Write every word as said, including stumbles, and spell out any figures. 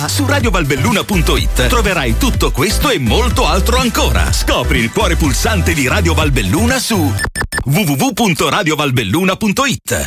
Su radio valbelluna punto it troverai tutto questo e molto altro ancora. Scopri il cuore pulsante di Radio Valbelluna su w w w punto radio valbelluna punto it.